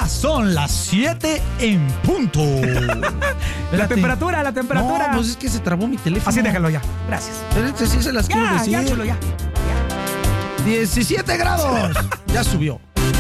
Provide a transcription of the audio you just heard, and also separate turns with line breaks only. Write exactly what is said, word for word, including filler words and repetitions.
Ya son las siete en punto.
La temperatura, la temperatura.
No, pues es que se trabó mi teléfono.
Así déjalo ya. Gracias.
Espérense, sí se las quiero
Ya,
decir.
ya, chulo, ya.
diecisiete grados. Ya subió.